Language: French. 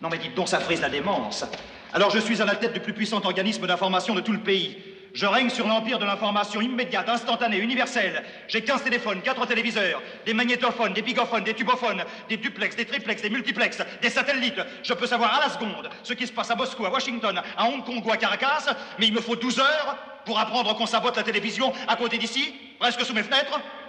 Non mais dites donc, ça frise la démence. Alors je suis à la tête du plus puissant organisme d'information de tout le pays. Je règne sur l'empire de l'information immédiate, instantanée, universelle. J'ai 15 téléphones, 4 téléviseurs, des magnétophones, des bigophones, des tubophones, des duplex, des triplex, des multiplex, des satellites. Je peux savoir à la seconde ce qui se passe à Moscou, à Washington, à Hong Kong ou à Caracas, mais il me faut 12 heures pour apprendre qu'on sabote la télévision à côté d'ici, presque sous mes fenêtres.